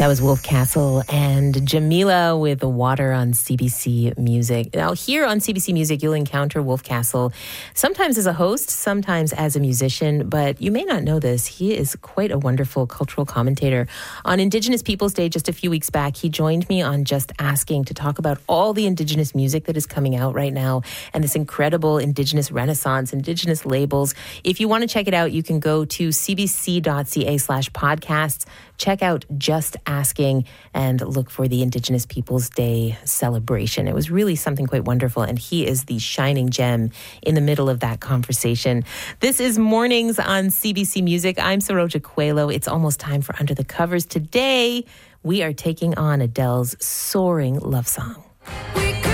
That was Wolf Castle and Jamila with Water on CBC Music. Now, here on CBC Music, you'll encounter Wolf Castle sometimes as a host, sometimes as a musician, but you may not know this. He is quite a wonderful cultural commentator. On Indigenous Peoples Day just a few weeks back, he joined me on Just Asking to talk about all the Indigenous music that is coming out right now and this incredible Indigenous renaissance, Indigenous labels. If you want to check it out, you can go to cbc.ca/podcasts. Check out Just Asking and look for the Indigenous Peoples Day celebration. It was really something quite wonderful, and he is the shining gem in the middle of that conversation. This is Mornings on CBC Music. I'm Saroja Coelho. It's almost time for Under the Covers. Today, we are taking on Adele's soaring love song.